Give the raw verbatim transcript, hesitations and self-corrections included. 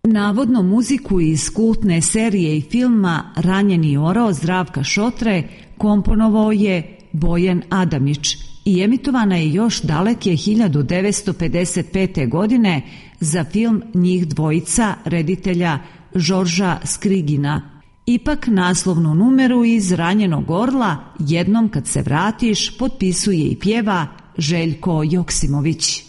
Navodno muziku iz kultne serije i filma Ranjeni orao Zdravka Šotre komponovao je Bojan Adamić i emitovana je još daleke hiljadu devetsto pedeset pete. godine za film Njih dvojica reditelja Žorža Skrigina. Ipak naslovnu numeru iz Ranjenog orla Jednom kad se vratiš potpisuje i pjeva Željko Joksimović.